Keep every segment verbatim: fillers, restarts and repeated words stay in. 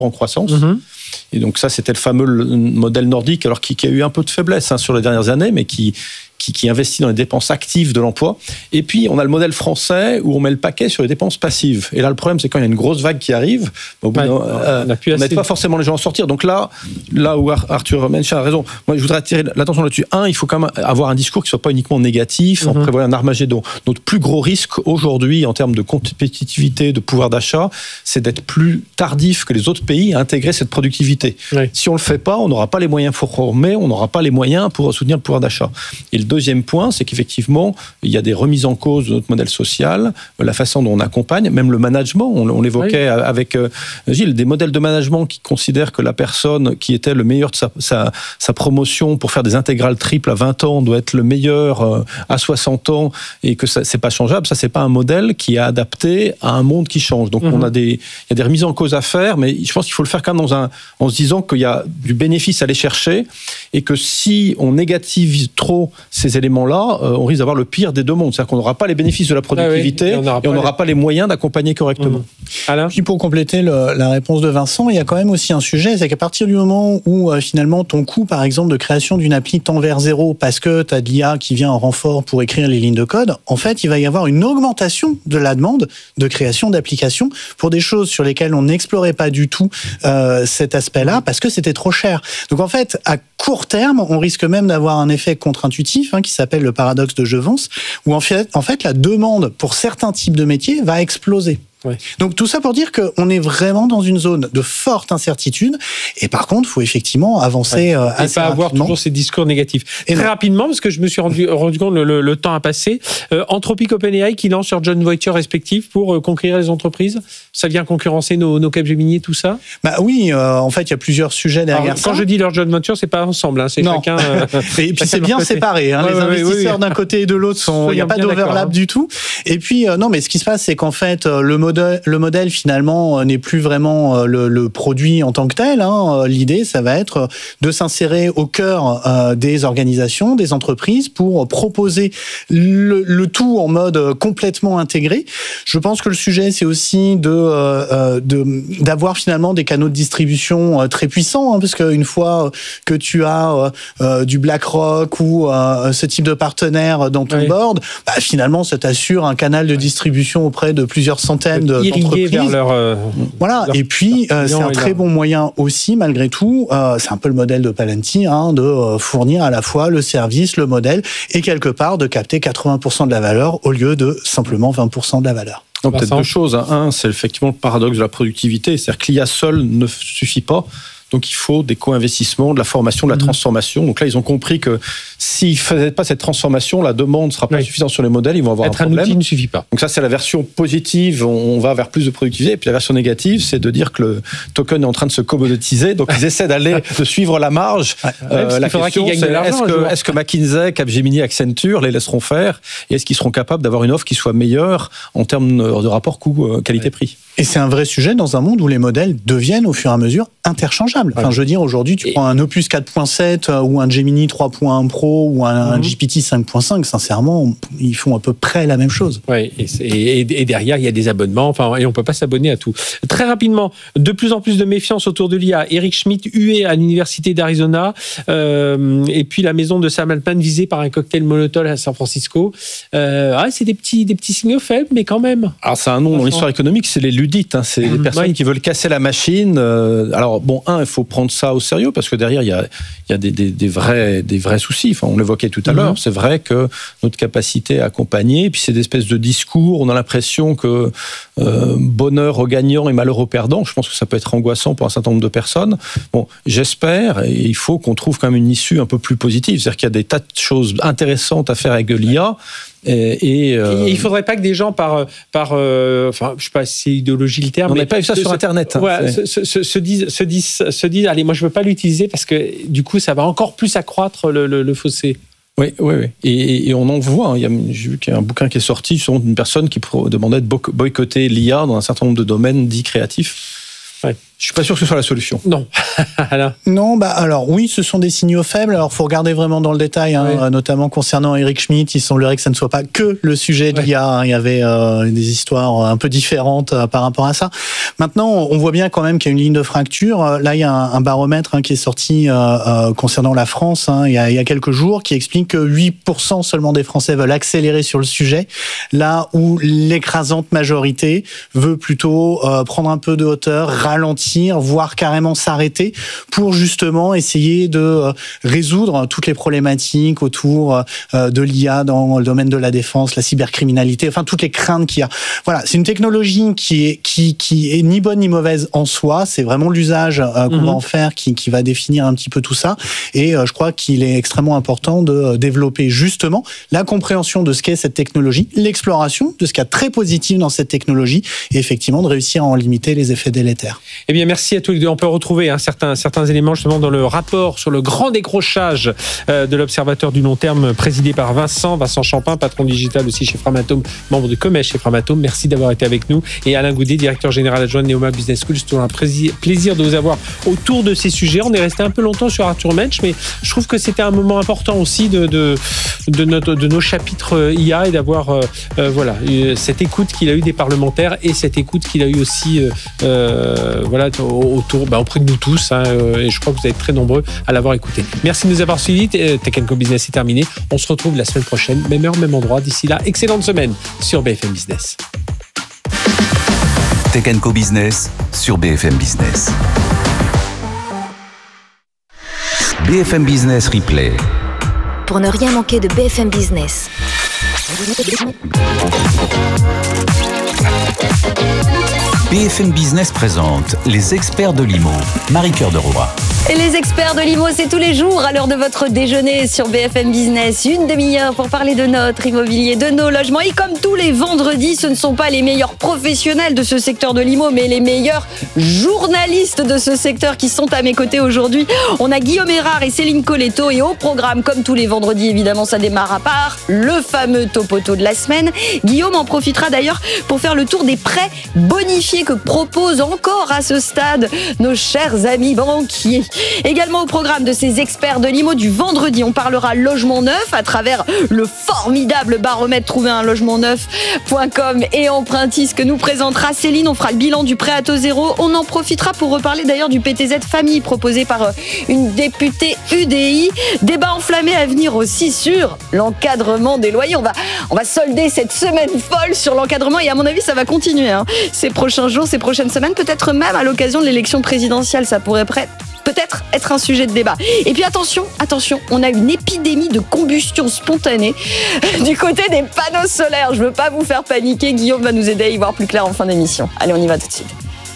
en croissance. Mmh. Et donc ça, c'était le fameux modèle nordique, alors qui, qui a eu un peu de faiblesse hein, sur les dernières années, mais qui, qui, qui investit dans les dépenses actives de l'emploi. Et puis, on a le modèle français où on met le paquet sur les dépenses passives. Et là, le problème, c'est quand il y a une grosse vague qui arrive, au bout ouais, d'un, euh, on n'aide pas forcément les gens à en sortir. Donc là, là où Arthur Mensch a raison, moi, je voudrais attirer l'attention là-dessus. Un, il faut quand même avoir un discours qui ne soit pas uniquement négatif, mm-hmm. en prévoyant un Armagédon. Notre plus gros risque aujourd'hui, en termes de compétitivité, de pouvoir d'achat, c'est d'être plus tardif que les autres pays à intégrer cette productivité. Oui. Si on ne le fait pas, on n'aura pas les moyens pour former, on n'aura pas les moyens pour soutenir le pouvoir d'achat. Et le deuxième point, c'est qu'effectivement, il y a des remises en cause de notre modèle social, la façon dont on accompagne, même le management, on, on l'évoquait oui. avec euh, Gilles, des modèles de management qui considèrent que la personne qui était le meilleur de sa, sa, sa promotion pour faire des intégrales triples à vingt ans doit être le meilleur euh, à soixante ans et que ça, c'est pas changeable. Ça, c'est pas un modèle qui est adapté à un monde qui change. Donc, mm-hmm. on a des, il y a des remises en cause à faire, mais je pense qu'il faut le faire quand même dans un, en se disant qu'il y a du bénéfice à aller chercher et que si on négativise trop ces éléments-là, euh, on risque d'avoir le pire des deux mondes. C'est-à-dire qu'on n'aura pas les bénéfices de la productivité ah oui, et on n'aura pas, pas les moyens d'accompagner correctement. Mmh. Alain ? Puis pour compléter le, la réponse de Vincent, il y a quand même aussi un sujet, c'est qu'à partir du moment où euh, finalement ton coût, par exemple, de création d'une appli tend vers zéro parce que tu as de l'I A qui vient en renfort pour écrire les lignes de code, en fait, il va y avoir une augmentation de la demande de création d'applications pour des choses sur lesquelles on n'explorait pas du tout euh, cet aspect-là parce que c'était trop cher. Donc en fait, à court terme, on risque même d'avoir un effet contre-intuitif hein, qui s'appelle le paradoxe de Jevons, où en fait, en fait, la demande pour certains types de métiers va exploser. Ouais. Donc tout ça pour dire qu'on est vraiment dans une zone de forte incertitude et par contre il faut effectivement avancer ouais. euh, assez et pas avoir rapidement. toujours ces discours négatifs. Et très non. rapidement parce que je me suis rendu, rendu compte le, le, le temps a passé. Euh, Anthropic, OpenAI qui lancent leur joint venture respectif pour euh, conquérir les entreprises. Ça vient concurrencer nos, nos Capgemini et tout ça. Bah oui, euh, en fait il y a plusieurs sujets derrière. Alors, ça. Quand je dis leur joint venture, c'est pas ensemble, hein, c'est non. chacun. Euh, et puis c'est bien côté. séparé. Hein, ouais, les ouais, investisseurs ouais, ouais. d'un côté et de l'autre sont. Il n'y a pas d'overlap du tout. Et puis euh, non, mais ce qui se passe, c'est qu'en fait euh, le modèle, le modèle finalement n'est plus vraiment le, le produit en tant que tel. Hein. L'idée, ça va être de s'insérer au cœur euh, des organisations, des entreprises pour proposer le, le tout en mode complètement intégré. Je pense que le sujet, c'est aussi de, euh, de d'avoir finalement des canaux de distribution très puissants, hein, parce qu'une fois que tu as euh, du BlackRock ou euh, ce type de partenaire dans ton oui. board, bah, finalement, ça t'assure un canal de distribution auprès de plusieurs centaines d'entreprises. Leur, euh, voilà, leur, et puis euh, c'est un très leur... bon moyen aussi, malgré tout, euh, c'est un peu le modèle de Palantir, hein, de euh, fournir à la fois le service, le modèle, et quelque part de capter quatre-vingts pour cent de la valeur au lieu de simplement vingt pour cent de la valeur. Non, peut-être deux choses. Un, c'est effectivement le paradoxe de la productivité, c'est-à-dire que l'I A seul ne suffit pas. Donc, il faut des co-investissements, de la formation, de la transformation. Donc là, ils ont compris que s'ils ne faisaient pas cette transformation, la demande ne sera pas oui. suffisante sur les modèles, ils vont avoir Être un problème. Un outil ne suffit pas. Donc ça, c'est la version positive, on va vers plus de productivité. Et puis la version négative, c'est de dire que le token est en train de se commoditiser. Donc ils essaient d'aller, de suivre la marge. Ouais. Euh, la question, c'est est-ce que, est-ce que McKinsey, Capgemini, Accenture les laisseront faire? Et est-ce qu'ils seront capables d'avoir une offre qui soit meilleure en termes de rapport coût-qualité-prix? Et c'est un vrai sujet dans un monde où les modèles deviennent au fur et à mesure interchangeables. Enfin, ouais. je veux dire, aujourd'hui, tu et... prends un Opus quatre point sept ou un Gemini trois point un Pro ou un, mm-hmm. un G P T cinq point cinq, sincèrement, ils font à peu près la même chose. Oui, et, et, et derrière, il y a des abonnements, enfin, et on ne peut pas s'abonner à tout. Très rapidement, de plus en plus de méfiance autour de l'I A. Eric Schmidt, hué à l'Université d'Arizona, euh, et puis la maison de Sam Altman visée par un cocktail Molotov à San Francisco. Euh, ah, c'est des petits, des petits signaux faibles, mais quand même. Alors, c'est un nom dans l'histoire économique, c'est les ludites, hein, c'est les personnes oui. qui veulent casser la machine. Euh, alors, bon, un, il faut prendre ça au sérieux, parce que derrière, il y a, il y a des, des, des, vrais, des vrais soucis. Enfin, on l'évoquait tout à mm-hmm. l'heure. C'est vrai que notre capacité à accompagner, puis c'est des espèces de discours, on a l'impression que euh, bonheur aux gagnants et malheur aux perdants. Je pense que ça peut être angoissant pour un certain nombre de personnes. Bon, j'espère, et il faut qu'on trouve quand même une issue un peu plus positive. C'est-à-dire qu'il y a des tas de choses intéressantes à faire avec de l'I A. Et, et, euh... et il faudrait pas que des gens par par euh, enfin je sais pas si c'est idéologie le terme, on n'a pas vu ça se, sur internet. Hein, ouais, se, se, se disent se disent se disent allez, moi je veux pas l'utiliser parce que du coup ça va encore plus accroître le, le, le fossé. Oui, oui, oui. Et, et on en voit. Hein. Il y a, j'ai vu qu'il y a un bouquin qui est sorti sur une personne qui demandait de boycotter l'I A dans un certain nombre de domaines dits créatifs. Ouais. Je suis pas sûr que ce soit la solution. Non. Non, bah alors oui, ce sont des signaux faibles. Alors faut regarder vraiment dans le détail, hein, oui. notamment concernant Eric Schmidt. Il semblerait que ça ne soit pas que le sujet de l'I A. Hein. Il y avait euh, des histoires un peu différentes euh, par rapport à ça. Maintenant, on voit bien quand même qu'il y a une ligne de fracture. Là, il y a un, un baromètre hein, qui est sorti euh, euh, concernant la France hein, il, y a, il y a quelques jours, qui explique que huit pour cent seulement des Français veulent accélérer sur le sujet, là où l'écrasante majorité veut plutôt euh, prendre un peu de hauteur, ralentir, voire carrément s'arrêter pour justement essayer de euh, résoudre toutes les problématiques autour euh, de l'I A dans le domaine de la défense, la cybercriminalité, enfin toutes les craintes qu'il y a. Voilà, c'est une technologie qui est qui qui est ni bonne ni mauvaise en soi. C'est vraiment l'usage euh, qu'on mmh. va en faire qui qui va définir un petit peu tout ça. Et euh, je crois qu'il est extrêmement important de euh, développer justement la compréhension de ce qu'est cette technologie, l'exploration de ce qu'il y a de très positif dans cette technologie, et effectivement de réussir à en limiter les effets délétères. Eh bien, merci à tous les deux. On peut retrouver hein, certains, certains éléments justement dans le rapport sur le grand décrochage euh, de l'Observateur du long terme présidé par Vincent, Vincent Champin, patron digital aussi chez Framatome, membre de Comèche chez Framatome. Merci d'avoir été avec nous. Et Alain Goudet, directeur général adjoint de Neoma Business School. C'est toujours un plaisir de vous avoir autour de ces sujets. On est resté un peu longtemps sur Arthur Mensch, mais je trouve que c'était un moment important aussi de, de, de, notre, de nos chapitres I A et d'avoir euh, euh, voilà, cette écoute qu'il a eu des parlementaires et cette écoute qu'il a eu aussi euh, euh, voilà, autour, bah, auprès de nous tous, hein, et je crois que vous êtes très nombreux à l'avoir écouté. Merci de nous avoir suivis. Tech and Co Business est terminé. On se retrouve la semaine prochaine, même heure, même endroit. D'ici là, excellente semaine sur B F M Business. Tech and Co Business sur B F M Business. B F M Business Replay. Pour ne rien manquer de B F M Business. B F M Business présente les experts de l'I M O. Marie-Cœur de Roy. Et les experts de l'I M O, c'est tous les jours à l'heure de votre déjeuner sur B F M Business. Une demi-heure pour parler de notre immobilier, de nos logements. Et comme tous les vendredis, ce ne sont pas les meilleurs professionnels de ce secteur de l'I M O, mais les meilleurs journalistes de ce secteur qui sont à mes côtés aujourd'hui. On a Guillaume Erard et Céline Colletto. Et au programme, comme tous les vendredis, évidemment, ça démarre à part, le fameux topoto de la semaine. Guillaume en profitera d'ailleurs pour faire le tour des prêts bonifiés que proposent encore à ce stade nos chers amis banquiers. Également au programme de ces experts de l'I M O du vendredi, on parlera logement neuf à travers le formidable baromètre trouver un logement neuf point com et Empruntis que nous présentera Céline. On fera le bilan du prêt à taux zéro. On en profitera pour reparler d'ailleurs du P T Z famille proposé par une députée U D I. Débat enflammé à venir aussi sur l'encadrement des loyers. On va, on va solder cette semaine folle sur l'encadrement et à mon avis ça va continuer hein, ces prochains jours, ces prochaines semaines, peut-être même à l'occasion de l'élection présidentielle. Ça pourrait prêt, peut-être être un sujet de débat. Et puis attention, attention, on a une épidémie de combustion spontanée du côté des panneaux solaires. Je veux pas vous faire paniquer, Guillaume va nous aider à y voir plus clair en fin d'émission. Allez, on y va tout de suite.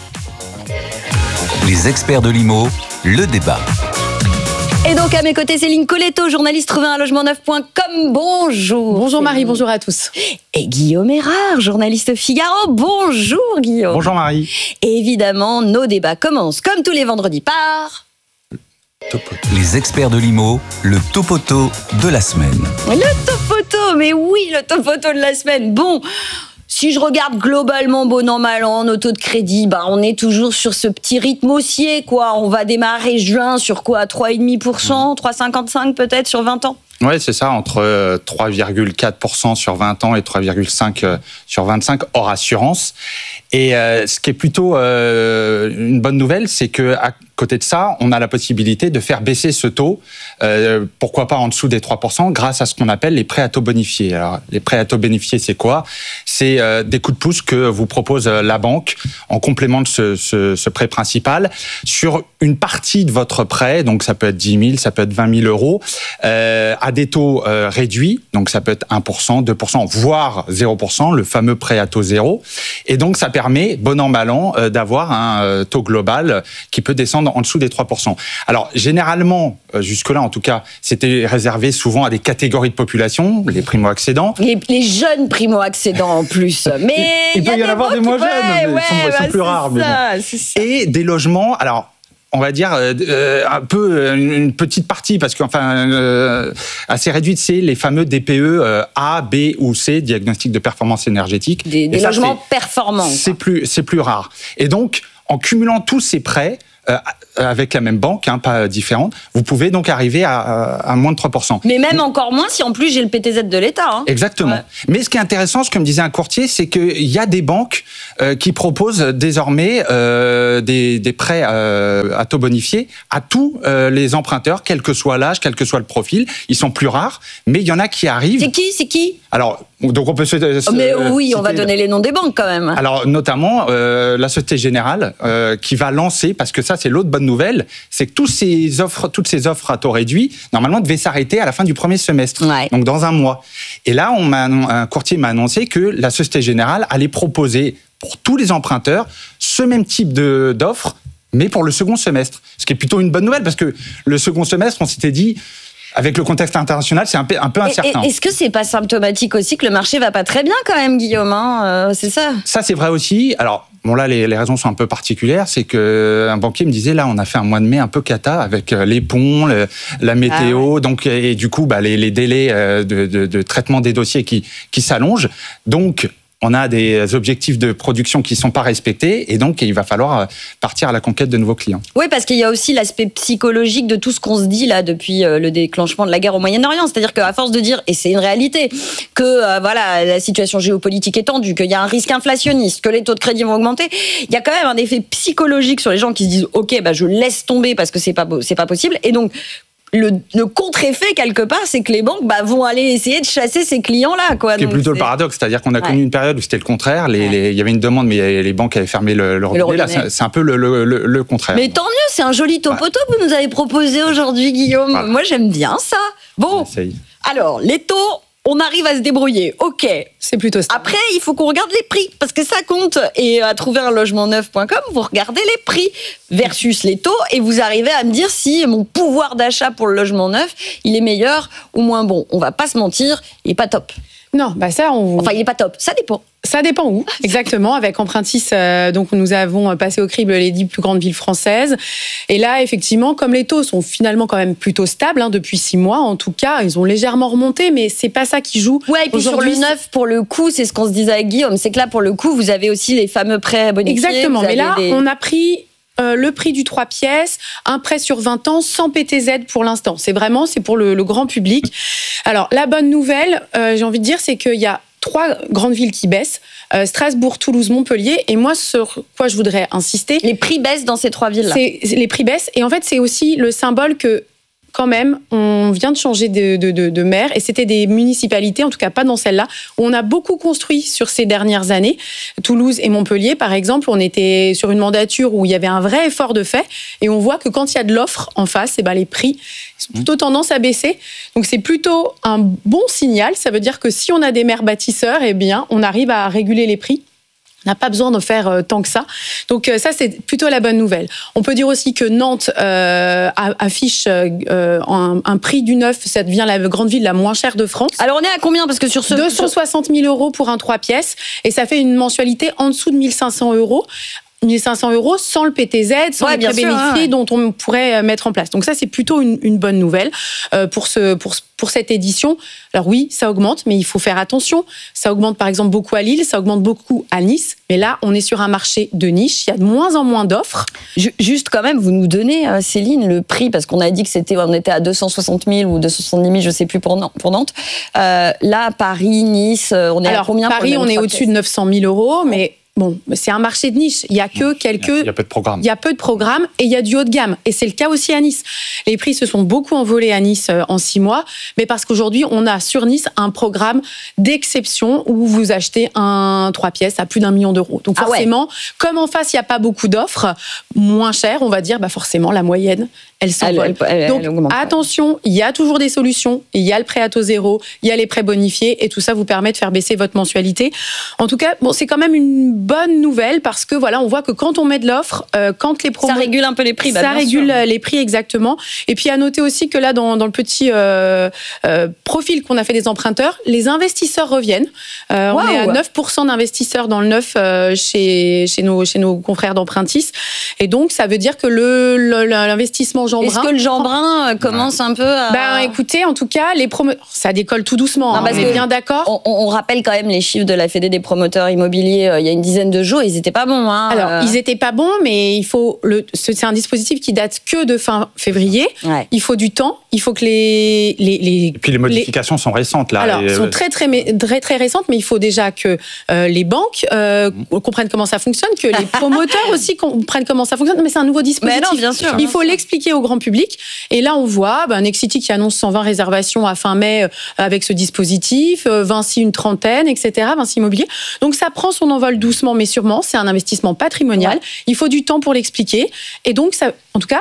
Les experts de l'I M O, le débat. Et donc à mes côtés, Céline Colletto, journaliste trouver un logement neuf point com. Bonjour. Bonjour Marie, bonjour à tous. Et Guillaume Erard, journaliste Figaro. Bonjour Guillaume. Bonjour Marie. Et évidemment, nos débats commencent comme tous les vendredis par... Les experts de l'I M O, le topoto de la semaine. Le topoto, mais oui, le topoto de la semaine. Bon... Si je regarde globalement bon an mal an, nos taux de crédit, bah on est toujours sur ce petit rythme haussier, quoi. On va démarrer juin sur quoi, trois virgule cinq pour cent, trois virgule cinquante-cinq peut-être sur vingt ans. Oui, c'est ça, entre trois virgule quatre pour cent sur vingt ans et trois virgule cinq pour cent sur vingt-cinq hors assurance. Et euh, ce qui est plutôt euh, une bonne nouvelle, c'est qu'à côté de ça, on a la possibilité de faire baisser ce taux, euh, pourquoi pas en dessous des trois pour cent, grâce à ce qu'on appelle les prêts à taux bonifiés. Alors, les prêts à taux bonifiés, c'est quoi ? C'est euh, des coups de pouce que vous propose la banque en complément de ce, ce, ce prêt principal sur une partie de votre prêt, donc ça peut être dix mille, ça peut être vingt mille euros, euh, à des taux euh, réduits, donc ça peut être un pour cent, deux pour cent, voire zéro pour cent, le fameux prêt à taux zéro. Et donc ça permet, bon an mal an, euh, d'avoir un euh, taux global qui peut descendre en dessous des trois pour cent. Alors généralement, euh, jusque-là en tout cas, c'était réservé souvent à des catégories de population, les primo-accédants. Les, les jeunes primo-accédants en plus. Mais il peut y, y en avoir des moins jeunes, ouais, mais ouais, ils sont, bah, sont plus rares. Ça, mais bon. ça. Et des logements, alors... on va dire euh, un peu une petite partie parce qu'enfin euh, assez réduite, c'est les fameux D P E euh, A, B ou C, diagnostic de performance énergétique. Des, des ça, logements performants. C'est plus c'est plus rare. Et donc en cumulant tous ces prêts, Euh, avec la même banque, hein, pas différente, vous pouvez donc arriver à, à, à moins de trois pour cent. Mais même encore moins si en plus j'ai le P T Z de l'État. Hein. Exactement. Ouais. Mais ce qui est intéressant, ce que me disait un courtier, c'est qu'il y a des banques euh, qui proposent désormais euh, des, des prêts euh, à taux bonifié à tous euh, les emprunteurs, quel que soit l'âge, quel que soit le profil. Ils sont plus rares, mais il y en a qui arrivent. C'est qui C'est qui Alors, donc on peut se... se mais oui, citer, on va donner les noms des banques quand même. Alors, notamment, euh, la Société Générale, euh, qui va lancer, parce que ça, c'est l'autre bonne nouvelle, c'est que tous ces offres, toutes ces offres à taux réduit, normalement, devaient s'arrêter à la fin du premier semestre, ouais. donc dans un mois. Et là, on m'a, un courtier m'a annoncé que la Société Générale allait proposer pour tous les emprunteurs ce même type de, d'offre, mais pour le second semestre. Ce qui est plutôt une bonne nouvelle, parce que le second semestre, on s'était dit... Avec le contexte international, c'est un peu, un peu incertain. Et, et, est-ce que c'est pas symptomatique aussi que le marché va pas très bien quand même, Guillaume, hein euh, c'est ça? Ça, c'est vrai aussi. Alors, bon, là, les, les raisons sont un peu particulières. C'est qu'un banquier me disait, là, on a fait un mois de mai un peu cata avec les ponts, le, la météo, ah ouais. donc, et, et du coup, bah, les, les délais de, de, de traitement des dossiers qui, qui s'allongent. Donc, on a des objectifs de production qui ne sont pas respectés et donc il va falloir partir à la conquête de nouveaux clients. Oui, parce qu'il y a aussi l'aspect psychologique de tout ce qu'on se dit là depuis le déclenchement de la guerre au Moyen-Orient. C'est-à-dire qu'à force de dire, et c'est une réalité, que euh, voilà, la situation géopolitique est tendue, qu'il y a un risque inflationniste, que les taux de crédit vont augmenter, il y a quand même un effet psychologique sur les gens qui se disent « Ok, bah, je laisse tomber parce que c'est pas, c'est pas possible ». Et donc, Le, le contre-effet, quelque part, c'est que les banques bah, vont aller essayer de chasser ces clients-là. Quoi. Ce qui est plutôt c'est... le paradoxe, c'est-à-dire qu'on a connu ouais. une période où c'était le contraire. Les, ouais. les, il y avait une demande, mais les banques avaient fermé le, le, robinet. le robinet. Là, c'est, c'est un peu le, le, le, le contraire. Mais tant mieux, c'est un joli topo-top que vous nous avez proposé aujourd'hui, Guillaume. Voilà. Moi, j'aime bien ça. Bon, alors, les taux... On arrive à se débrouiller, ok. C'est plutôt ça. Après, il faut qu'on regarde les prix, parce que ça compte. Et à trouver un logement neuf point com, vous regardez les prix versus les taux, et vous arrivez à me dire si mon pouvoir d'achat pour le logement neuf, il est meilleur ou moins bon. On va pas se mentir, il est pas top. Non, bah ça, on... Enfin, il est pas top, ça dépend. Ça dépend où, exactement. Avec Empruntis, euh, donc nous avons passé au crible les dix plus grandes villes françaises. Et là, effectivement, comme les taux sont finalement quand même plutôt stables, hein, depuis six mois, en tout cas, ils ont légèrement remonté, mais c'est pas ça qui joue. Ouais, et puis aujourd'hui, sur le neuf, pour le coup, c'est ce qu'on se disait avec Guillaume, c'est que là, pour le coup, vous avez aussi les fameux prêts bonifiés. Exactement, mais là, des... on a pris... Euh, le prix du trois pièces, un prêt sur vingt ans sans P T Z pour l'instant. C'est vraiment, c'est pour le, le grand public. Alors, la bonne nouvelle, euh, j'ai envie de dire, c'est qu'il y a trois grandes villes qui baissent, euh, Strasbourg, Toulouse, Montpellier. Et moi, sur quoi je voudrais insister... Les prix baissent dans ces trois villes-là. C'est, les prix baissent. Et en fait, c'est aussi le symbole que... quand même, on vient de changer de, de, de, de maire et c'était des municipalités, en tout cas pas dans celle-là, où on a beaucoup construit sur ces dernières années. Toulouse et Montpellier, par exemple, on était sur une mandature où il y avait un vrai effort de fait et on voit que quand il y a de l'offre en face, eh ben les prix sont plutôt tendance à baisser. Donc c'est plutôt un bon signal. Ça veut dire que si on a des maires bâtisseurs, eh bien, on arrive à réguler les prix. On n'a pas besoin d'en faire euh, tant que ça. Donc euh, ça, c'est plutôt la bonne nouvelle. On peut dire aussi que Nantes euh, affiche euh, un, un prix du neuf. Ça devient la grande ville la moins chère de France. Alors on est à combien? Parce que sur ce... deux cent soixante mille euros pour un trois pièces. Et ça fait une mensualité en dessous de mille cinq cents euros. mille cinq cents euros sans le P T Z, sans ouais, les prêts bénéficiés ouais. dont on pourrait mettre en place. Donc ça, c'est plutôt une, une bonne nouvelle euh, pour, ce, pour, pour cette édition. Alors oui, ça augmente, mais il faut faire attention. Ça augmente par exemple beaucoup à Lille, ça augmente beaucoup à Nice. Mais là, on est sur un marché de niche. Il y a de moins en moins d'offres. Juste quand même, vous nous donnez, Céline, le prix, parce qu'on a dit que c'était, on était à deux cent soixante mille ou deux cent soixante-dix mille, je ne sais plus pour Nantes. Euh, là, Paris, Nice, on est Alors, à combien? Paris, on est au-dessus de neuf cent mille euros, mais... Bon, c'est un marché de niche. Il y a que quelques. Il y a peu de programmes. Il y a peu de programmes et il y a du haut de gamme. Et c'est le cas aussi à Nice. Les prix se sont beaucoup envolés à Nice en six mois, mais parce qu'aujourd'hui, on a sur Nice un programme d'exception où vous achetez un trois pièces à plus d'un million d'euros. Donc forcément, ah ouais. comme en face, il n'y a pas beaucoup d'offres, moins cher, on va dire, bah forcément, la moyenne, elle s'envole. Elle, elle, elle, Donc elle attention, il y a toujours des solutions. Il y a le prêt à taux zéro, il y a les prêts bonifiés et tout ça vous permet de faire baisser votre mensualité. En tout cas, bon, c'est quand même une bonne nouvelle parce que voilà, on voit que quand on met de l'offre, euh, quand les promos, ça régule un peu les prix. Bah, ça régule sûr. les prix exactement. Et puis à noter aussi que là, dans, dans le petit euh, euh, profil qu'on a fait des emprunteurs, les investisseurs reviennent. Euh, wow. On est à neuf pour cent d'investisseurs dans le neuf euh, chez chez nos chez nos confrères d'Empruntis. Et donc ça veut dire que le, le l'investissement Jeanbrun. Est-ce que le Jeanbrun commence un peu à... Ben écoutez, en tout cas, les promo... ça décolle tout doucement. Non, hein, on est bien d'accord. On, on rappelle quand même les chiffres de la Fédé des promoteurs immobiliers. Il y a une dizaine dizaine de jours, ils étaient pas bons. Hein. Alors, euh... ils étaient pas bons, mais il faut le. C'est un dispositif qui date que de fin février. Ouais. Il faut du temps. Il faut que les les les. Et puis les modifications les... sont récentes là. Alors, et... sont très très très très récentes, mais il faut déjà que euh, les banques euh, mmh. comprennent comment ça fonctionne, que les promoteurs aussi comprennent comment ça fonctionne. Mais c'est un nouveau dispositif. Mais non, bien sûr. Il faut bien l'expliquer sûr. Au grand public. Et là, on voit ben, Nexity qui annonce cent vingt réservations à fin mai euh, avec ce dispositif, euh, Vinci une trentaine, et cetera. Vinci Immobilier. Donc ça prend son envol doucement, mais sûrement. C'est un investissement patrimonial. Ouais. Il faut du temps pour l'expliquer. Et donc, ça, en tout cas,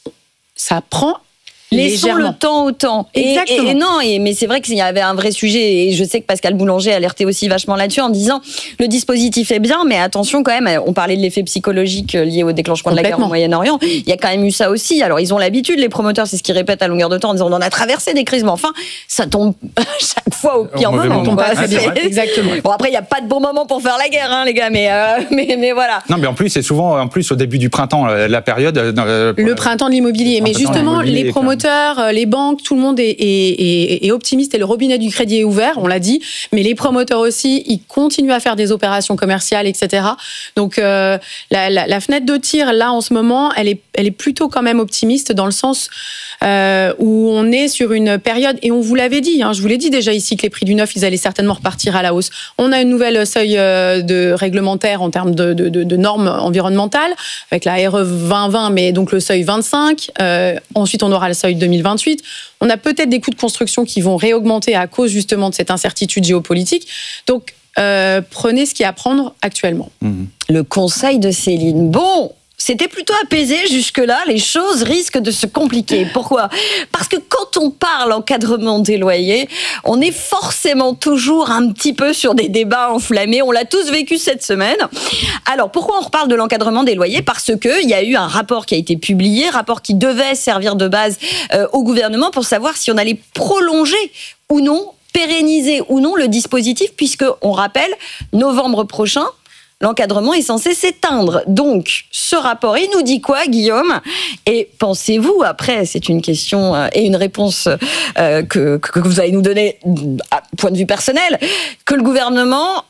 ça prend. Laissons le temps au temps. Exactement. Et, et, et non, et, mais c'est vrai qu'il y avait un vrai sujet, et je sais que Pascal Boulanger alertait aussi vachement là-dessus en disant le dispositif est bien, mais attention quand même, on parlait de l'effet psychologique lié au déclenchement de la guerre au Moyen-Orient, il y a quand même eu ça aussi. Alors ils ont l'habitude, les promoteurs, c'est ce qu'ils répètent à longueur de temps en disant on en a traversé des crises, mais enfin, ça tombe chaque fois au pire moment. moment. Pas, c'est vrai. Exactement. Bon, après, il n'y a pas de bon moment pour faire la guerre, hein, les gars, mais, euh, mais, mais voilà. Non, mais en plus, c'est souvent en plus au début du printemps, la période. Euh, le printemps de l'immobilier. Mais justement, les promoteurs, les banques, tout le monde est, est, est, est optimiste et le robinet du crédit est ouvert, on l'a dit, mais les promoteurs aussi, ils continuent à faire des opérations commerciales, et cetera. Donc euh, la, la, la fenêtre de tir, là, en ce moment, elle est, elle est plutôt quand même optimiste dans le sens euh, où on est sur une période, et on vous l'avait dit, hein, je vous l'ai dit déjà ici, que les prix du neuf, ils allaient certainement repartir à la hausse. On a une nouvelle seuil de réglementaire en termes de, de, de, de normes environnementales, avec la R E vingt vingt, mais donc le seuil vingt-cinq. Euh, ensuite, on aura le seuil deux mille vingt-huit. On a peut-être des coûts de construction qui vont réaugmenter à cause justement de cette incertitude géopolitique. Donc, euh, prenez ce qu'il y a à prendre actuellement. Mmh. Le conseil de Céline. Bon, c'était plutôt apaisé jusque-là. Les choses risquent de se compliquer. Pourquoi ? Parce que quand on parle encadrement des loyers, on est forcément toujours un petit peu sur des débats enflammés. On l'a tous vécu cette semaine. Alors, pourquoi on reparle de l'encadrement des loyers ? Parce qu'il y a eu un rapport qui a été publié, rapport qui devait servir de base euh, au gouvernement pour savoir si on allait prolonger ou non, pérenniser ou non le dispositif, puisque, on rappelle, novembre prochain, l'encadrement est censé s'éteindre. Donc, ce rapport, il nous dit quoi, Guillaume ? Et pensez-vous, après, c'est une question euh, et une réponse euh, que, que vous allez nous donner à point de vue personnel, que le gouvernement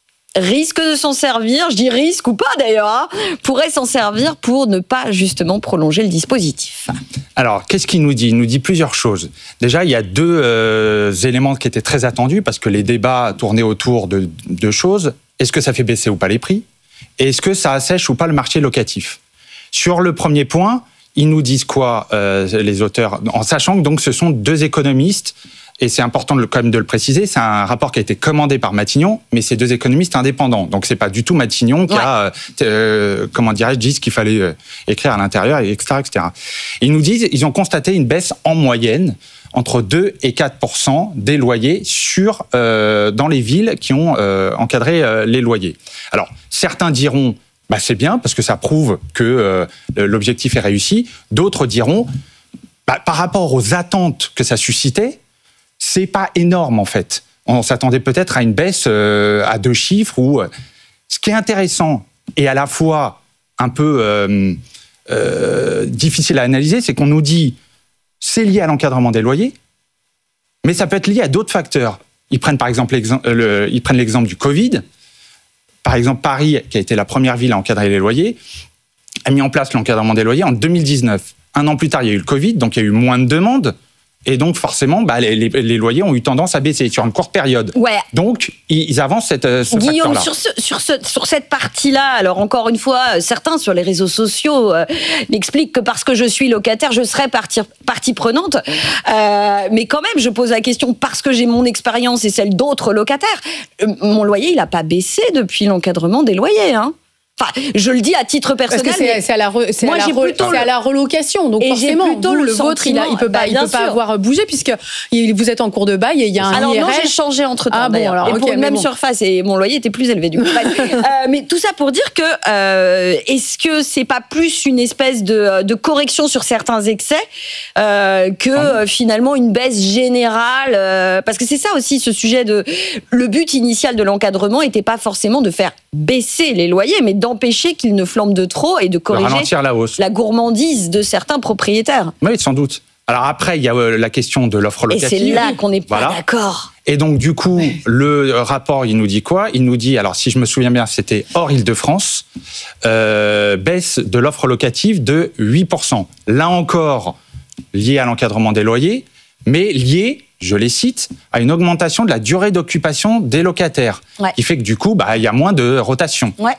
risque de s'en servir, je dis risque ou pas d'ailleurs, hein, pourrait s'en servir pour ne pas justement prolonger le dispositif. Alors, qu'est-ce qu'il nous dit ? Il nous dit plusieurs choses. Déjà, il y a deux euh, éléments qui étaient très attendus parce que les débats tournaient autour de deux choses. Est-ce que ça fait baisser ou pas les prix ? Et est-ce que ça assèche ou pas le marché locatif ? Sur le premier point, ils nous disent quoi, euh, les auteurs ? En sachant que donc, ce sont deux économistes, et c'est important de le, quand même de le préciser, c'est un rapport qui a été commandé par Matignon, mais c'est deux économistes indépendants. Donc c'est pas du tout Matignon qui ouais. a, euh, comment dirais-je, dit ce qu'il fallait euh, écrire à l'intérieur, et cetera, et cetera. Ils nous disent, ils ont constaté une baisse en moyenne entre deux et quatre pour cent des loyers sur, euh, dans les villes qui ont euh, encadré euh, les loyers. Alors, certains diront, bah, c'est bien parce que ça prouve que euh, l'objectif est réussi. D'autres diront, bah, par rapport aux attentes que ça suscitait, c'est pas énorme en fait. On s'attendait peut-être à une baisse euh, à deux chiffres. Ou euh, ce qui est intéressant et à la fois un peu euh, euh, difficile à analyser, c'est qu'on nous dit c'est lié à l'encadrement des loyers, mais ça peut être lié à d'autres facteurs. Ils prennent par exemple l'exemple, le, ils prennent l'exemple du Covid. Par exemple, Paris, qui a été la première ville à encadrer les loyers, a mis en place l'encadrement des loyers en deux mille dix-neuf. Un an plus tard, il y a eu le Covid, donc il y a eu moins de demandes. Et donc, forcément, bah, les, les, les loyers ont eu tendance à baisser sur une courte période. Ouais. Donc, ils avancent cette, ce Guillaume, facteur-là. sur, ce, sur, ce, sur cette partie-là, alors encore une fois, certains sur les réseaux sociaux euh, m'expliquent que parce que je suis locataire, je serais partie, partie prenante. Euh, mais quand même, je pose la question parce que j'ai mon expérience et celle d'autres locataires. Euh, mon loyer, il n'a pas baissé depuis l'encadrement des loyers, hein. Enfin, je le dis à titre personnel. Parce que c'est, c'est, à, la re, c'est, moi, à, la re, c'est le... à la relocation. Donc, et forcément, vous, le, le vôtre, il ne peut pas, bah, il peut pas avoir bougé puisque vous êtes en cours de bail et il y a un alors I R L. Alors, non, j'ai changé entre-temps, ah, d'ailleurs. Bon, alors, et okay, pour une même bon. surface. Et mon loyer était plus élevé, du coup. euh, mais tout ça pour dire que euh, est-ce que c'est pas plus une espèce de, de correction sur certains excès euh, que euh, finalement une baisse générale euh, parce que c'est ça aussi, ce sujet de... Le but initial de l'encadrement n'était pas forcément de faire baisser les loyers, mais d'empêcher qu'ils ne flambent de trop et de corriger de ralentir la hausse, la gourmandise de certains propriétaires. Oui, sans doute. Alors après, il y a la question de l'offre locative. Et c'est là qu'on n'est pas voilà. d'accord. Et donc, du coup, le rapport, il nous dit quoi? Il nous dit, alors si je me souviens bien, c'était hors Île-de-France, euh, baisse de l'offre locative de huit pour cent. Là encore, lié à l'encadrement des loyers, mais lié, je les cite, à une augmentation de la durée d'occupation des locataires, ouais. qui fait que du coup, bah, il y a moins de rotation. Ouais.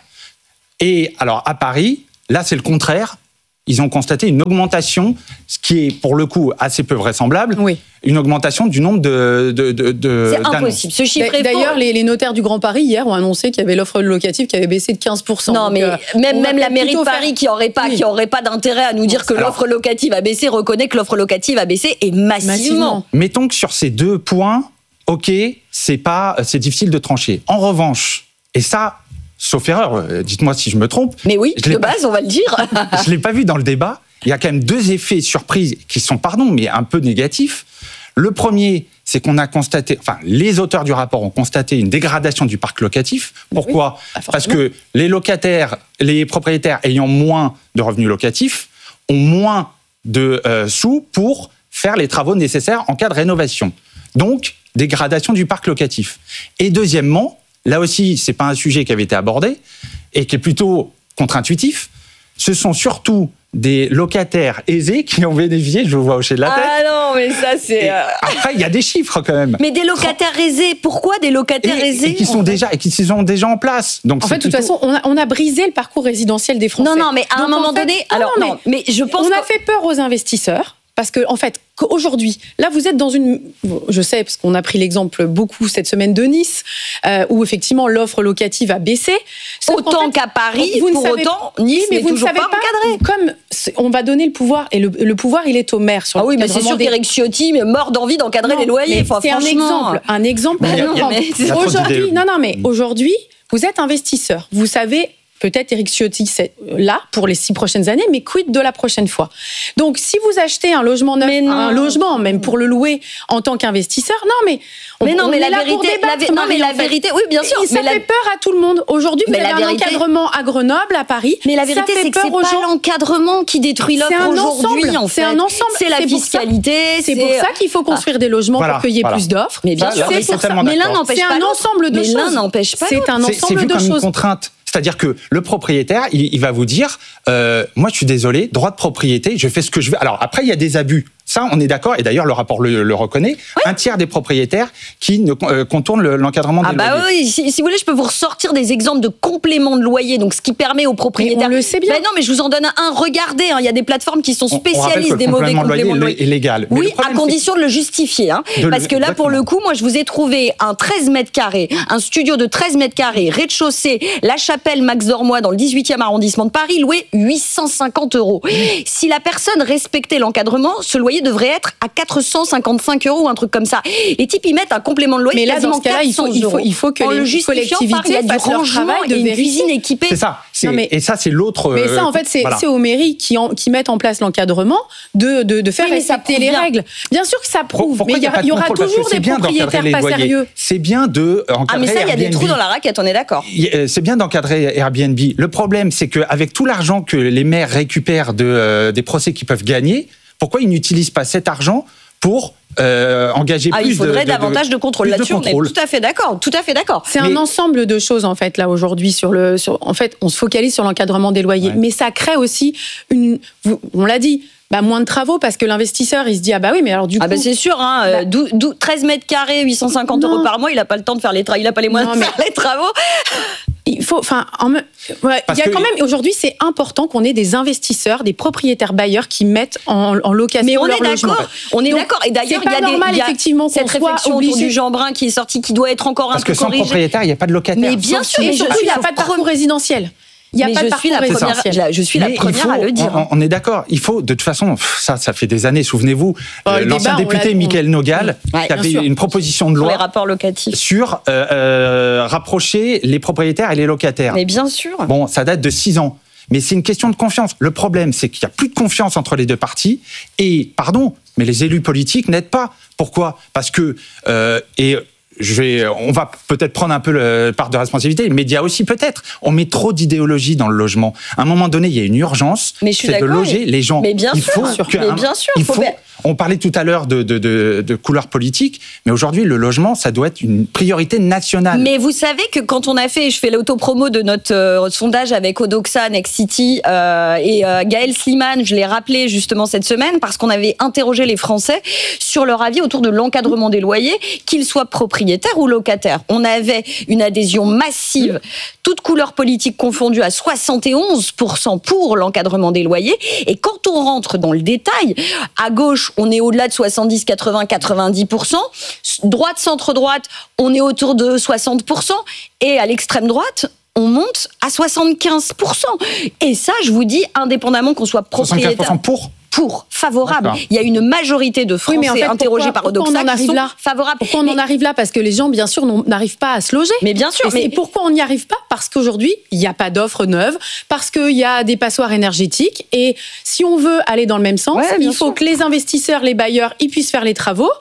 Et alors, à Paris, là, c'est le contraire. Ils ont constaté une augmentation, ce qui est pour le coup assez peu vraisemblable, oui. une augmentation du nombre de, de, de, de C'est impossible, ce chiffre est D'ailleurs, faux. Les, les notaires du Grand Paris, hier, ont annoncé qu'il y avait l'offre locative qui avait baissé de quinze pour cent. Non, donc, mais euh, même, même la mairie de Paris faire... qui n'aurait pas, oui. pas d'intérêt à nous dire que Alors, l'offre locative a baissé, reconnaît que l'offre locative a baissé et massivement. massivement. Mettons que sur ces deux points, ok, c'est, pas, c'est difficile de trancher. En revanche, et ça... Sauf erreur, dites-moi si je me trompe. Mais oui, de base, on va le dire. Je ne l'ai pas vu dans le débat. Il y a quand même deux effets surprises qui sont, pardon, mais un peu négatifs. Le premier, c'est qu'on a constaté, enfin, les auteurs du rapport ont constaté une dégradation du parc locatif. Pourquoi ? Oui, Parce que les locataires, les propriétaires ayant moins de revenus locatifs ont moins de euh, sous pour faire les travaux nécessaires en cas de rénovation. Donc, dégradation du parc locatif. Et deuxièmement, là aussi, ce n'est pas un sujet qui avait été abordé et qui est plutôt contre-intuitif. Ce sont surtout des locataires aisés qui ont bénéficié, je vous vois hocher de la tête. Ah non, mais ça c'est... Euh... Après, il y a des chiffres quand même. Mais des locataires aisés, pourquoi des locataires et, aisés et qui sont déjà, et qui sont déjà en place. Donc en fait, de toute façon, on a, on a brisé le parcours résidentiel des Français. Non, non, mais à Donc, un moment fait, donné... Non, alors, non, mais, mais je pense On que... a fait peur aux investisseurs. Parce que, en fait, aujourd'hui, là, vous êtes dans une... Je sais, parce qu'on a pris l'exemple beaucoup cette semaine de Nice, euh, où effectivement l'offre locative a baissé. Autant en fait, qu'à Paris, vous pour autant, Nice n'est toujours pas encadré. Comme on va donner le pouvoir, et le, le pouvoir, il est au maire. Sur ah oui, mais c'est sûr des... qu'Éric Ciotti est mort d'envie d'encadrer non, les loyers. Enfin, c'est un exemple. Un exemple. Bah non, mais aujourd'hui, non, non, mais aujourd'hui, vous êtes investisseur. Vous savez... Peut-être Éric Ciotti, c'est là pour les six prochaines années, mais quid de la prochaine fois? Donc, si vous achetez un logement neuf, un logement, même pour le louer en tant qu'investisseur, non, mais on, mais non, on mais est la là vérité, pour débattre, la, non, mais la vérité, oui, bien sûr. Et ça mais fait la... peur à tout le monde. Aujourd'hui, vous mais avez la un vérité... encadrement à Grenoble, à Paris. Mais la vérité, c'est que c'est pas l'encadrement qui détruit l'offre aujourd'hui. En fait, c'est un ensemble. C'est la fiscalité. C'est pour ça qu'il faut construire des logements pour qu'il y ait plus d'offres. Mais bien sûr, c'est pour ça. Mais l'un n'empêche pas. C'est un ensemble de choses. Mais l'un n'empêche pas. C'est un ensemble de choses. C'est-à-dire que le propriétaire, il, il va vous dire, euh, moi je suis désolé, droit de propriété, je fais ce que je veux. Alors après, il y a des abus. Ça, on est d'accord, et d'ailleurs le rapport le, le reconnaît. Oui. Un tiers des propriétaires qui ne, euh, contournent le, l'encadrement des ah bah loyers. Oui, si, si vous voulez, je peux vous ressortir des exemples de compléments de loyer, donc ce qui permet aux propriétaires... Mais on le sait bien. Ben non, mais je vous en donne un. Regardez, hein, il y a des plateformes qui sont spécialistes on, on des mauvais compléments de loyer. Est légal. Oui, à condition de le justifier. Hein, de parce que là, exactement. Pour le coup, moi, je vous ai trouvé un treize mètres carrés, un studio de treize mètres carrés, rez-de-chaussée, La Chapelle, Max Dormois, dans le dix-huitième arrondissement de Paris, loué huit cent cinquante euros. Si la personne respectait l'encadrement, ce loyer devrait être à quatre cent cinquante-cinq euros ou un truc comme ça. Les types, ils mettent un complément de loyer. Mais là, dans ce cas-là, il faut, il faut, il faut que en les le collectivités fassent leur travail et une cuisine équipée. C'est ça. C'est, non, mais, et ça, c'est l'autre. Mais ça, en fait, c'est, voilà. c'est aux mairies qui, en, qui mettent en place l'encadrement de, de, de faire oui, respecter les bien. règles. Bien sûr que ça prouve, Pourquoi mais il y, y, y aura toujours des propriétaires pas sérieux. C'est bien de encadrer Ah, mais ça, il y a des trous dans la raquette, on est d'accord. C'est bien d'encadrer Airbnb. Le problème, c'est qu'avec tout l'argent que les maires récupèrent de, euh, des procès qu'ils peuvent gagner, pourquoi ils n'utilisent pas cet argent pour euh, engager ah, plus de... Il faudrait de, de, davantage de contrôle là-dessus, on est tout à fait d'accord, tout à fait d'accord. C'est mais... un ensemble de choses, en fait, là, aujourd'hui, sur le... Sur, en fait, on se focalise sur l'encadrement des loyers, ouais. mais ça crée aussi une... On l'a dit, bah, moins de travaux, parce que l'investisseur, il se dit, ah bah oui, mais alors du coup... Ah bah c'est sûr, hein, bah... treize mètres carrés, huit cent cinquante euros par mois, il n'a pas le temps de faire les travaux, il n'a pas les moyens non, de faire mais... les travaux. Il faut, enfin, en... ouais, il y a quand même, aujourd'hui, c'est important qu'on ait des investisseurs, des propriétaires bailleurs qui mettent en, en location mais on leur est logement. d'accord, on est Donc, d'accord. Et d'ailleurs, il y a, normal, des, y a effectivement cette réflexion autour du Jeanbrun qui est sortie, qui doit être encore Parce un peu corrigée. Parce que sans propriétaire, il n'y a pas de locataire. Mais bien sûr, mais surtout, il n'y a pas de parcours résidentiel. Il n'y a mais pas je de suis parcours la première, je suis la première faut, à le dire. On, on est d'accord. Il faut, de toute façon, ça, ça fait des années. Souvenez-vous, oh, euh, l'ancien débat, député Mickaël Nogal ouais, qui avait sûr. une proposition de loi sur les rapports locatifs sur euh, euh, rapprocher les propriétaires et les locataires. Mais bien sûr. Bon, ça date de six ans. Mais c'est une question de confiance. Le problème, c'est qu'il n'y a plus de confiance entre les deux parties. Et, pardon, mais les élus politiques n'aident pas. Pourquoi ? Parce que, euh, et je vais, on va peut-être prendre un peu le part de responsabilité, les médias aussi peut-être. On met trop d'idéologie dans le logement. À un moment donné, il y a une urgence, mais je suis c'est de loger les gens. Mais bien il sûr, faut que mais un, bien sûr. Il faut, On parlait tout à l'heure de, de, de, de couleur politique, mais aujourd'hui, le logement, ça doit être une priorité nationale. Mais vous savez que quand on a fait, je fais l'autopromo de notre euh, sondage avec Odoxa, Next City euh, et euh, Gaël Sliman, je l'ai rappelé justement cette semaine, parce qu'on avait interrogé les Français sur leur avis autour de l'encadrement des loyers, qu'ils soient propriétaires ou locataires. On avait une adhésion massive, toute couleur politique confondue, à soixante et onze pour cent pour l'encadrement des loyers. Et quand on rentre dans le détail, à gauche, on est au-delà de soixante-dix, quatre-vingts, quatre-vingt-dix pour cent. Droite, centre-droite, on est autour de soixante pour cent. Et à l'extrême droite, on monte à soixante-quinze pour cent. Et ça, je vous dis, indépendamment qu'on soit propriétaire. soixante-quinze pour cent pour Pour, favorable. D'accord. Il y a une majorité de Français oui, mais en fait, interrogés pourquoi, par Odoxa pourquoi on en qui arrive sont là favorables. Pourquoi on mais, en arrive là? Parce que les gens, bien sûr, n'arrivent pas à se loger. Mais bien sûr. Et, mais... et pourquoi on n'y arrive pas? Parce qu'aujourd'hui, il n'y a pas d'offres neuves, parce qu'il y a des passoires énergétiques. Et si on veut aller dans le même sens, ouais, il faut sûr. que les investisseurs, les bailleurs, ils puissent faire les travaux.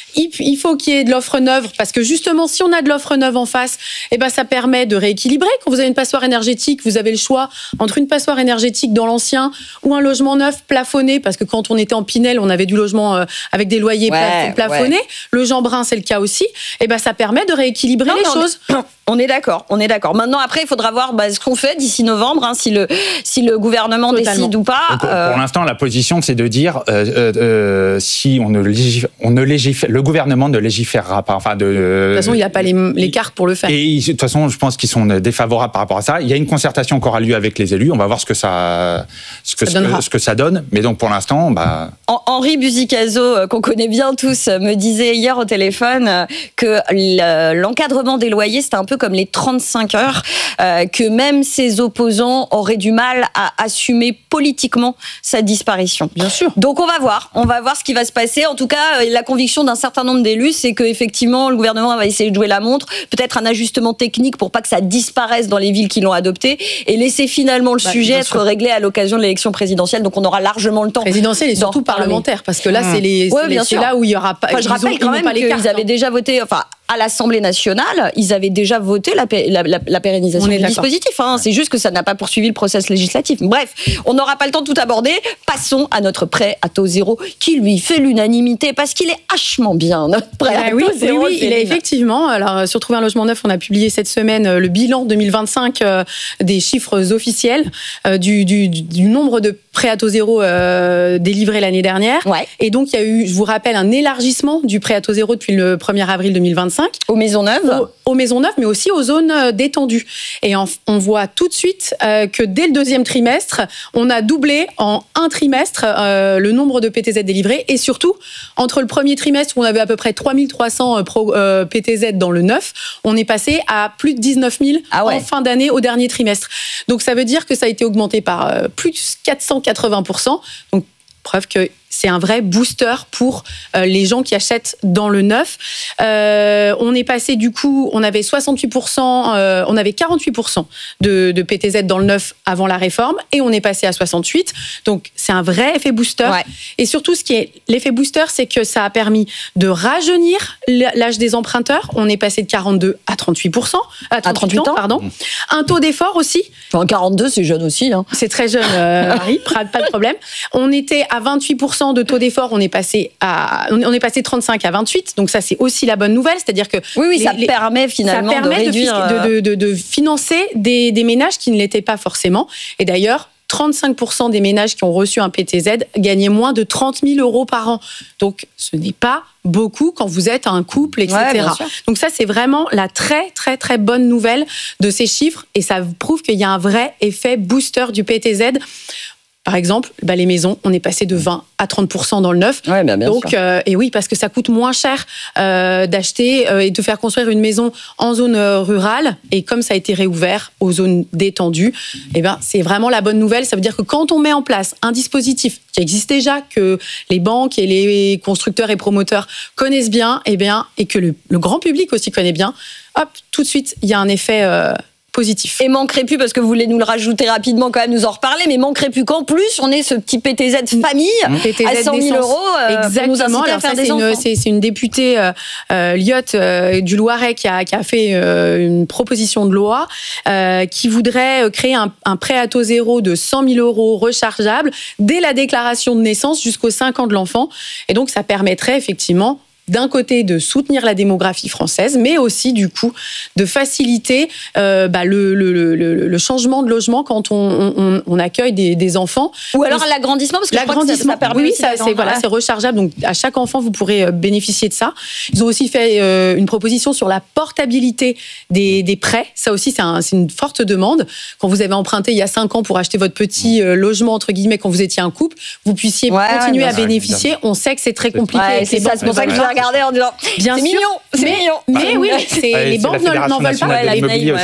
Il faut qu'il y ait de l'offre neuve, parce que justement, si on a de l'offre neuve en face, eh ben, ça permet de rééquilibrer. Quand vous avez une passoire énergétique, vous avez le choix entre une passoire énergétique dans l'ancien ou un logement neuf plafonné, parce que quand on était en Pinel, on avait du logement euh, avec des loyers ouais, plafonnés. Ouais. Le Jeanbrun, c'est le cas aussi. Eh ben, ça permet de rééquilibrer non, les choses. On est, on est d'accord, on est d'accord. Maintenant, après, il faudra voir bah, ce qu'on fait d'ici novembre, hein, si le si le gouvernement Totalement. décide ou pas. Donc, euh... Pour l'instant, la position, c'est de dire euh, euh, si on ne légifère, on ne légifère, le gouvernement ne légiférera pas. Enfin, de, de toute façon, il n'y a pas les, les cartes pour le faire. Et de toute façon, je pense qu'ils sont défavorables par rapport à ça. Il y a une concertation qui aura lieu avec les élus. On va voir ce que ça, ce que, ça, ce que, ce que ça donne. Mais donc, pour l'instant, bah... Henri Buzicazo, qu'on connaît bien tous, me disait hier au téléphone que l'encadrement des loyers, c'était un peu comme les trente-cinq heures, euh, que même ses opposants auraient du mal à assumer politiquement sa disparition. Bien sûr. Donc on va voir, on va voir ce qui va se passer. En tout cas, la conviction d'un certain nombre d'élus, c'est qu'effectivement, le gouvernement va essayer de jouer la montre, peut-être un ajustement technique pour pas que ça disparaisse dans les villes qui l'ont adopté, et laisser finalement le bah, sujet être sûr. réglé à l'occasion de l'élection présidentielle. Donc on aura largement le temps. Présidentielle et surtout parlementaire, parce que là, mmh. c'est les, ouais, les, c'est là où il y aura pas. Enfin, je rappelle ont, quand même qu'ils avaient hein. déjà voté. Enfin, à l'Assemblée nationale, ils avaient déjà voté la, la, la, la pérennisation du dispositif. Hein. C'est juste que ça n'a pas poursuivi le processus législatif. Bref, on n'aura pas le temps de tout aborder. Passons à notre prêt à taux zéro, qui lui fait l'unanimité parce qu'il est hachement bien, notre prêt bah, à oui, taux zéro. Oui, oui, il est effectivement. Alors, sur Trouver un logement neuf, on a publié cette semaine le bilan deux mille vingt-cinq euh, des chiffres officiels euh, du, du, du nombre de prêts à taux zéro euh, délivrés l'année dernière. Ouais. Et donc, il y a eu, je vous rappelle, un élargissement du prêt à taux zéro depuis le premier avril deux mille vingt-cinq. Aux maisons neuves. Aux, aux maisons neuves, mais aussi aux zones détendues. Et en, on voit tout de suite euh, que dès le deuxième trimestre, on a doublé en un trimestre euh, le nombre de P T Z délivrés. Et surtout, entre le premier trimestre où on avait à peu près trois mille trois cents pro, euh, P T Z dans le neuf, on est passé à plus de dix-neuf mille ah ouais. en fin d'année au dernier trimestre. Donc ça veut dire que ça a été augmenté par euh, plus quatre cent quatre-vingts pour cent. Donc preuve que c'est un vrai booster pour euh, les gens qui achètent dans le neuf. Euh, on est passé du coup, on avait soixante-huit pour cent, euh, on avait quarante-huit pour cent de, de P T Z dans le neuf avant la réforme, et on est passé à soixante-huit. Donc c'est un vrai effet booster. Ouais. Et surtout, ce qui est l'effet booster, c'est que ça a permis de rajeunir l'âge des emprunteurs. On est passé de quarante-deux à trente-huit pour cent, à trente-huit, à trente-huit ans, ans, pardon. Un taux d'effort aussi. Enfin, quarante-deux, c'est jeune aussi. Hein. C'est très jeune, euh, Marie, pas de problème. On était à vingt-huit pour cent de taux d'effort, on est passé à, on est passé de trente-cinq à vingt-huit, donc ça c'est aussi la bonne nouvelle, c'est-à-dire que oui, oui, les, ça les, permet finalement ça permet de réduire, de, de, de, de financer des, des ménages qui ne l'étaient pas forcément. Et d'ailleurs, trente-cinq pour cent des ménages qui ont reçu un P T Z gagnaient moins de trente mille euros par an. Donc, ce n'est pas beaucoup quand vous êtes un couple, et cetera. Ouais, donc ça, c'est vraiment la très, très, très bonne nouvelle de ces chiffres, et ça prouve qu'il y a un vrai effet booster du P T Z. Par exemple, bah les maisons, on est passé de vingt à trente pour cent dans le neuf. Ouais, bien, bien Donc, euh, et oui, parce que ça coûte moins cher euh, d'acheter euh, et de faire construire une maison en zone euh, rurale. Et comme ça a été réouvert aux zones détendues, eh ben, c'est vraiment la bonne nouvelle. Ça veut dire que quand on met en place un dispositif qui existe déjà, que les banques et les constructeurs et promoteurs connaissent bien, eh bien, et que le, le grand public aussi connaît bien, hop, tout de suite, il y a un effet... Euh, positif. Et manquerait plus, parce que vous voulez nous le rajouter rapidement quand même, nous en reparler, mais manquerait plus qu'en plus, on ait ce petit P T Z famille mmh. P T Z à cent mille euros euh, Exactement. pour nous inciter Alors à faire ça, des c'est enfants. Une, c'est, c'est une députée euh, euh, Lyotte euh, du Loiret qui a, qui a fait euh, une proposition de loi euh, qui voudrait créer un, un prêt à taux zéro de cent mille euros rechargeable dès la déclaration de naissance jusqu'aux cinq ans de l'enfant. Et donc, ça permettrait effectivement d'un côté de soutenir la démographie française, mais aussi du coup de faciliter euh, bah, le, le, le, le changement de logement quand on, on, on accueille des, des enfants. Ou alors et l'agrandissement, parce que l'agrandissement, je crois que ça, ça permet oui, aussi ça, c'est, voilà, c'est rechargeable, donc à chaque enfant vous pourrez bénéficier de ça. Ils ont aussi fait euh, une proposition sur la portabilité des, des prêts. Ça aussi c'est, un, c'est une forte demande. Quand vous avez emprunté il y a cinq ans pour acheter votre petit euh, logement entre guillemets quand vous étiez un couple, vous puissiez ouais, continuer ouais, à bénéficier. Évidemment. On sait que c'est très compliqué. Ouais, c'est, ça, c'est pour ça que je vais regarder en disant bien c'est sûr, mignon, c'est mais, mignon. Mais oui, c'est, ouais, les banques n'en veulent pas. Ouais, les,